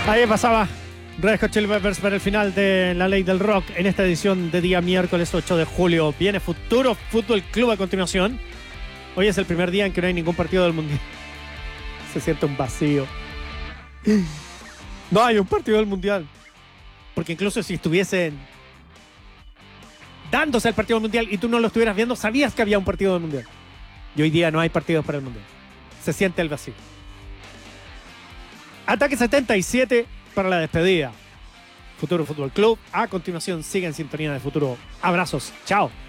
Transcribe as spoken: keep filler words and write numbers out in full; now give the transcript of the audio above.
Ahí pasaba Red Hot Chili Peppers para el final de La Ley del Rock en esta edición de día miércoles ocho de julio. Viene Futuro Fútbol Club a continuación. Hoy es el primer día en que no hay ningún partido del Mundial. Se siente un vacío. No hay un partido del Mundial. Porque incluso si estuviesen dándose el partido del Mundial y tú no lo estuvieras viendo, sabías que había un partido del Mundial. Y hoy día no hay partidos para el Mundial. Se siente el vacío. Ataque setenta y siete para la despedida. Futuro Fútbol Club. A continuación sigue en sintonía de Futuro. Abrazos. Chao.